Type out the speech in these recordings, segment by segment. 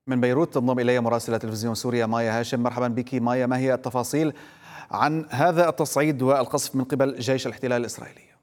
من بيروت تنضم إلي مراسلة تلفزيون سوريا مايا هاشم. مرحبا بك مايا، ما هي التفاصيل عن هذا التصعيد والقصف من قبل جيش الاحتلال الإسرائيلي؟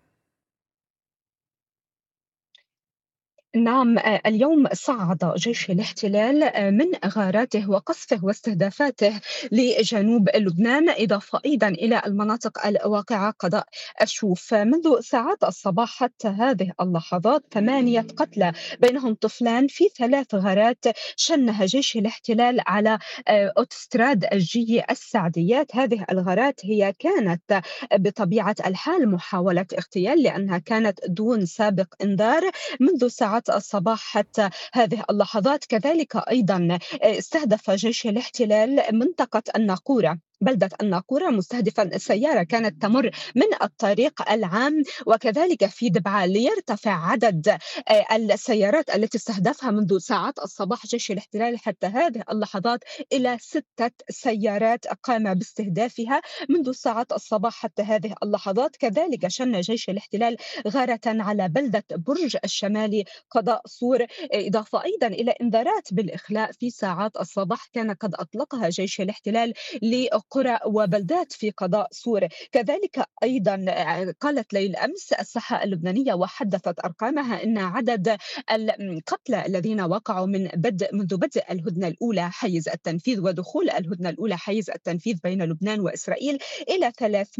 نعم، اليوم صعد جيش الاحتلال من غاراته وقصفه واستهدافاته لجنوب لبنان، إضافة أيضا إلى المناطق الواقعة قضاء الشوف. منذ ساعات الصباح حتى هذه اللحظات 8 قتلى بينهم طفلان في 3 غارات شنها جيش الاحتلال على أوتوستراد الجي السعديات. هذه الغارات هي كانت بطبيعة الحال محاولة اغتيال، لأنها كانت دون سابق إنذار منذ ساعات الصباح حتى هذه اللحظات. كذلك أيضا استهدف جيش الاحتلال منطقة الناقورة، بلدة الناقورة، مستهدفا سيارة كانت تمر من الطريق العام، وكذلك في دبعة، ليرتفع عدد السيارات التي استهدفها منذ ساعات الصباح جيش الاحتلال حتى هذه اللحظات إلى 6 سيارات قام باستهدافها منذ ساعات الصباح حتى هذه اللحظات. كذلك شن جيش الاحتلال غارة على بلدة برج الشمالي قضاء صور، إضافة أيضا إلى إنذارات بالإخلاء في ساعات الصباح كان قد أطلقها جيش الاحتلال لقرى وبلدات في قضاء صور. كذلك أيضا قالت ليل أمس الصحة اللبنانية وحدثت أرقامها أن عدد القتلى الذين وقعوا منذ بدء الهدنة الأولى حيز التنفيذ ودخول الهدنة الأولى حيز التنفيذ بين لبنان وإسرائيل إلى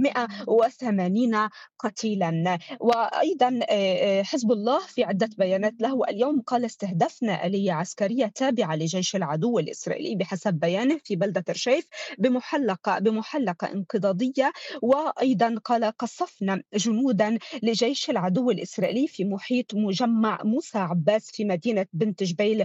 380 قتيلا. وأيضا حزب الله في عدة بيانات له اليوم قال: استهدفنا آلية عسكرية تابعة لجيش العدو الإسرائيلي بحسب بيانه في بلدة رشيف بمحلقة انقضاضية. وأيضا قال: قصفنا جنودا لجيش العدو الإسرائيلي في محيط مجمع موسى عباس في مدينة بنت جبيل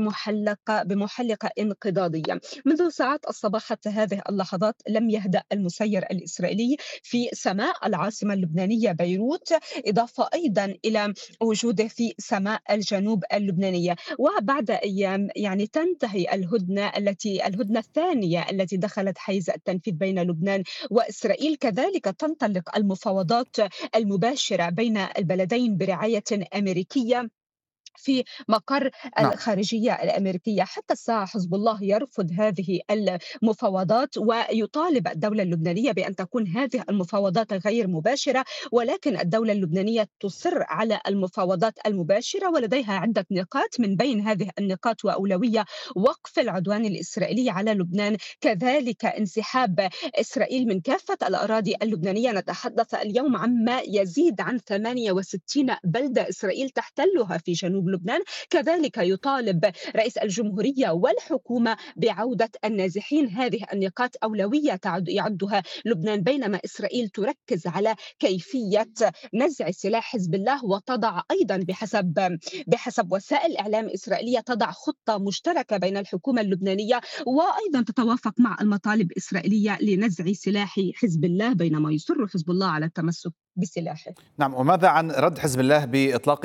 بمحلقة انقضاضية. منذ ساعات الصباح حتى هذه اللحظات لم يهدأ المسير الإسرائيلي في سماء العاصمة اللبنانية بيروت، إضافة أيضا إلى وجوده في سماء الجنوب اللبنانية. وبعد أيام تنتهي الهدنة الثانية التي دخلت حيز التنفيذ بين لبنان وإسرائيل. كذلك تنطلق المفاوضات المباشرة بين البلدين برعاية أمريكية في مقر نعم. الخارجية الأمريكية. حتى الساعة حزب الله يرفض هذه المفاوضات ويطالب الدولة اللبنانية بأن تكون هذه المفاوضات غير مباشرة، ولكن الدولة اللبنانية تصر على المفاوضات المباشرة، ولديها عدة نقاط. من بين هذه النقاط وأولوية وقف العدوان الإسرائيلي على لبنان، كذلك انسحاب إسرائيل من كافة الأراضي اللبنانية. نتحدث اليوم عما يزيد عن 68 بلدة إسرائيل تحتلها في جنوب لبنان. كذلك يطالب رئيس الجمهورية والحكومة بعودة النازحين. هذه النقاط أولوية يعدها لبنان، بينما إسرائيل تركز على كيفية نزع سلاح حزب الله، وتضع أيضا بحسب وسائل إعلام إسرائيلية تضع خطة مشتركة بين الحكومة اللبنانية وأيضا تتوافق مع المطالب الإسرائيلية لنزع سلاح حزب الله، بينما يصر حزب الله على التمسك بسلاحه. نعم، وماذا عن رد حزب الله بإطلاقه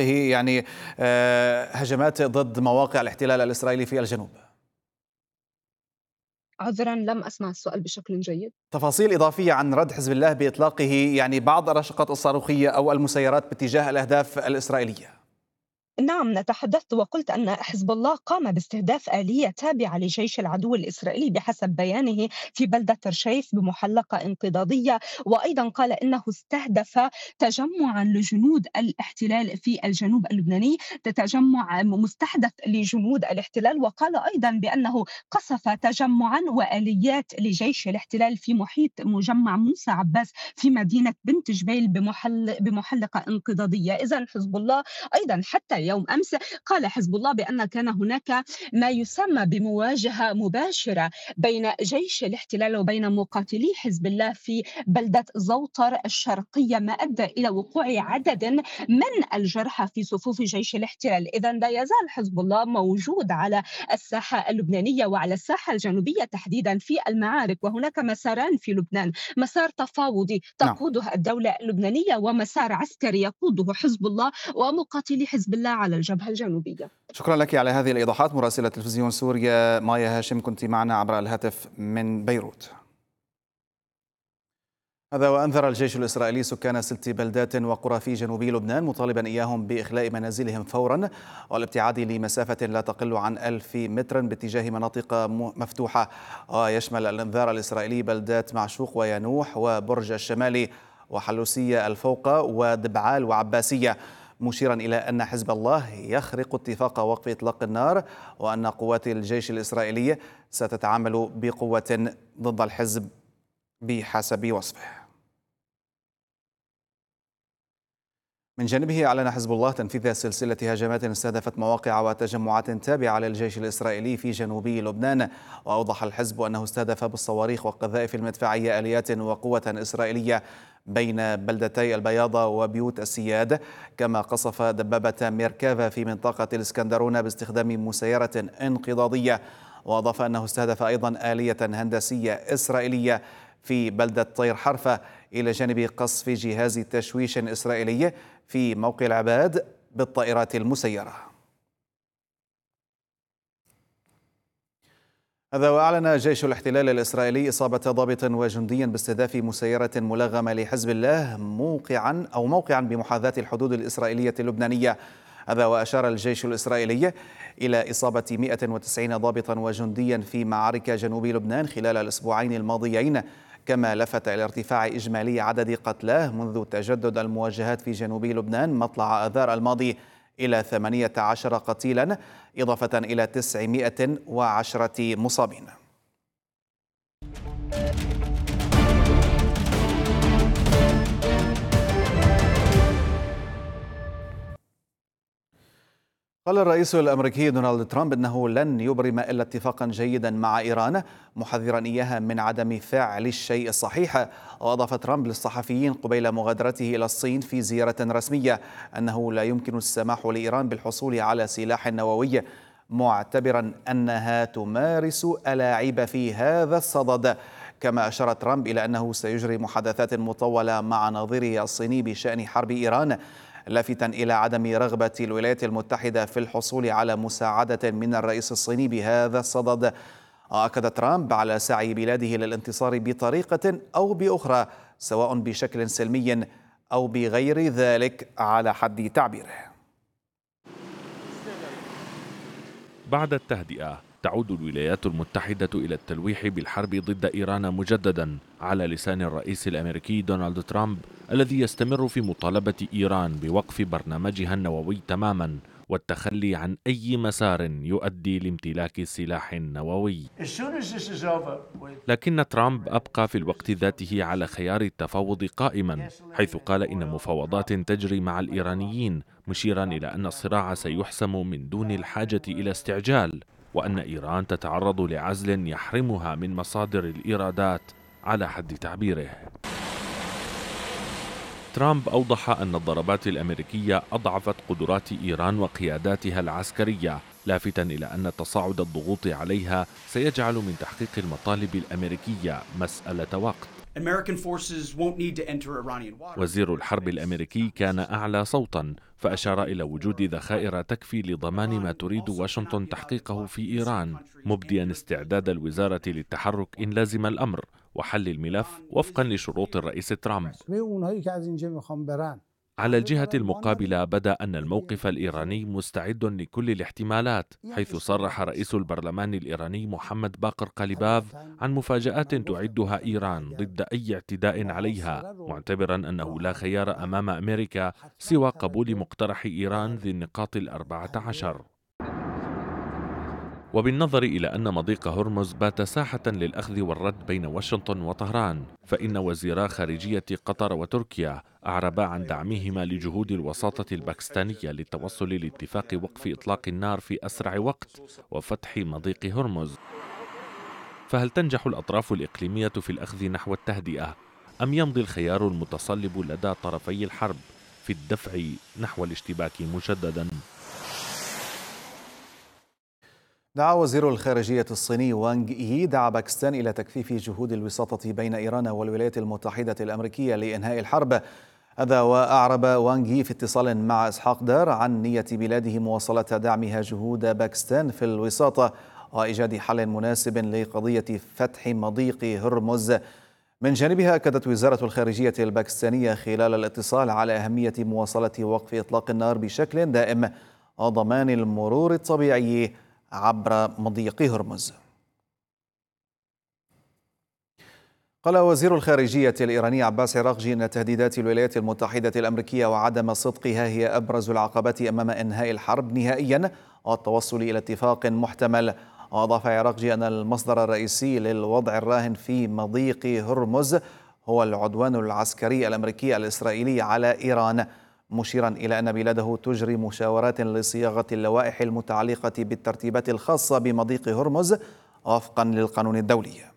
هجمات ضد مواقع الاحتلال الإسرائيلي في الجنوب؟ عذرا، لم أسمع السؤال بشكل جيد. تفاصيل إضافية عن رد حزب الله بإطلاقه بعض الرشقات الصاروخية أو المسيرات باتجاه الأهداف الإسرائيلية. نعم، تحدثت وقلت أن حزب الله قام باستهداف آلية تابعة لجيش العدو الإسرائيلي بحسب بيانه في بلدة رشيف بمحلقة انقضاضية. وأيضا قال إنه استهدف تجمعا لجنود الاحتلال في الجنوب اللبناني، تجمع مستهدف لجنود الاحتلال. وقال أيضا بأنه قصف تجمعا وآليات لجيش الاحتلال في محيط مجمع موسى عباس في مدينة بنت جبيل بمحلقة انقضاضية. إذن حزب الله أيضا حتى يوم أمس قال حزب الله بأن كان هناك ما يسمى بمواجهة مباشرة بين جيش الاحتلال وبين مقاتلي حزب الله في بلدة زوطر الشرقية، ما أدى إلى وقوع عدد من الجرحى في صفوف جيش الاحتلال. إذن لا يزال حزب الله موجود على الساحة اللبنانية وعلى الساحة الجنوبية تحديدا في المعارك. وهناك مساران في لبنان: مسار تفاوضي نعم. تقوده الدولة اللبنانية، ومسار عسكري يقوده حزب الله ومقاتلي حزب الله على الجبهة الجنوبية. شكرا لك على هذه الإيضاحات. مراسلة تلفزيون سوريا مايا هاشم، كنت معنا عبر الهاتف من بيروت. هذا وأنذر الجيش الإسرائيلي سكان 6 بلدات وقرى في جنوب لبنان مطالبا إياهم بإخلاء منازلهم فورا والابتعاد لمسافة لا تقل عن 1000 متر باتجاه مناطق مفتوحة. ويشمل الإنذار الإسرائيلي بلدات معشوق وينوح وبرج الشمالي وحلوسية الفوق ودبعال وعباسية، مشيرا إلى أن حزب الله يخرق اتفاق وقف إطلاق النار وأن قوات الجيش الإسرائيلي ستتعامل بقوة ضد الحزب بحسب وصفه. من جانبه أعلن حزب الله تنفيذ سلسلة هجمات استهدفت مواقع وتجمعات تابعة للجيش الإسرائيلي في جنوب لبنان. وأوضح الحزب أنه استهدف بالصواريخ والقذائف المدفعية آليات وقوة إسرائيلية بين بلدتي البياضة وبيوت السياد، كما قصف دبابة ميركافا في منطقة الإسكندرونة باستخدام مسيرة انقضاضية. وأضاف أنه استهدف أيضا آلية هندسية إسرائيلية في بلدة طير حرفة، إلى جانب قصف جهاز تشويش إسرائيلي في موقع العباد بالطائرات المسيرة. هذا وأعلن جيش الاحتلال الإسرائيلي إصابة ضابط وجندي باستهداف مسيرة ملغمة لحزب الله موقعا بمحاذاة الحدود الإسرائيلية اللبنانية. هذا وأشار الجيش الإسرائيلي إلى إصابة 190 ضابطا وجنديا في معارك جنوب لبنان خلال الأسبوعين الماضيين، كما لفت إلى ارتفاع إجمالي عدد قتلاه منذ تجدد المواجهات في جنوب لبنان مطلع آذار الماضي إلى 18 قتيلا، إضافة إلى 910 مصابين. قال الرئيس الأمريكي دونالد ترامب أنه لن يبرم إلا اتفاقا جيدا مع إيران، محذرا إياها من عدم فعل الشيء الصحيح. وأضاف ترامب للصحفيين قبيل مغادرته إلى الصين في زيارة رسمية أنه لا يمكن السماح لإيران بالحصول على سلاح نووي، معتبرا أنها تمارس ألاعيب في هذا الصدد. كما أشار ترامب إلى أنه سيجري محادثات مطولة مع نظيره الصيني بشأن حرب إيران، لافتا إلى عدم رغبة الولايات المتحدة في الحصول على مساعدة من الرئيس الصيني بهذا الصدد. أكد ترامب على سعي بلاده للانتصار بطريقة أو بأخرى، سواء بشكل سلمي أو بغير ذلك على حد تعبيره. بعد التهدئة تعود الولايات المتحدة إلى التلويح بالحرب ضد إيران مجددا على لسان الرئيس الأمريكي دونالد ترامب، الذي يستمر في مطالبة إيران بوقف برنامجها النووي تماما والتخلي عن أي مسار يؤدي لامتلاك السلاح النووي. لكن ترامب أبقى في الوقت ذاته على خيار التفاوض قائما، حيث قال إن مفاوضات تجري مع الإيرانيين، مشيرا إلى أن الصراع سيحسم من دون الحاجة إلى استعجال، وأن إيران تتعرض لعزل يحرمها من مصادر الإيرادات على حد تعبيره. ترامب أوضح أن الضربات الأمريكية أضعفت قدرات إيران وقياداتها العسكرية، لافتا إلى أن تصاعد الضغوط عليها سيجعل من تحقيق المطالب الأمريكية مسألة وقت. وزير الحرب الأمريكي كان أعلى صوتا، فأشار إلى وجود ذخائر تكفي لضمان ما تريد واشنطن تحقيقه في إيران، مبديا استعداد الوزارة للتحرك إن لزم الأمر وحل الملف وفقا لشروط الرئيس ترامب. على الجهة المقابلة بدا أن الموقف الإيراني مستعد لكل الاحتمالات، حيث صرح رئيس البرلمان الإيراني محمد باقر قاليباف عن مفاجآت تعدها إيران ضد أي اعتداء عليها، معتبرا أنه لا خيار أمام أمريكا سوى قبول مقترح إيران ذي النقاط 14. وبالنظر إلى أن مضيق هرمز بات ساحة للأخذ والرد بين واشنطن وطهران، فإن وزيرا خارجية قطر وتركيا أعربا عن دعمهما لجهود الوساطة الباكستانية للتوصل لاتفاق وقف إطلاق النار في أسرع وقت وفتح مضيق هرمز. فهل تنجح الأطراف الإقليمية في الأخذ نحو التهدئة، أم يمضي الخيار المتصلب لدى طرفي الحرب في الدفع نحو الاشتباك مجددا؟ دعا وزير الخارجية الصيني وانغ يي باكستان إلى تكثيف جهود الوساطة بين إيران والولايات المتحدة الأمريكية لإنهاء الحرب. هذا وأعرب وانغ يي في اتصال مع إسحاق دار عن نية بلاده مواصلة دعمها جهود باكستان في الوساطة وإيجاد حل مناسب لقضية فتح مضيق هرمز، من جانبها أكدت وزارة الخارجية الباكستانية خلال الاتصال على أهمية مواصلة وقف إطلاق النار بشكل دائم وضمان المرور الطبيعي عبر مضيق هرمز. قال وزير الخارجية الإيراني عباس عراقجي أن تهديدات الولايات المتحدة الأمريكية وعدم صدقها هي أبرز العقبات أمام إنهاء الحرب نهائيا والتوصل إلى اتفاق محتمل. وأضاف عراقجي أن المصدر الرئيسي للوضع الراهن في مضيق هرمز هو العدوان العسكري الأمريكي الإسرائيلي على إيران، مشيرا إلى أن بلاده تجري مشاورات لصياغة اللوائح المتعلقة بالترتيبات الخاصة بمضيق هرمز وفقا للقانون الدولي.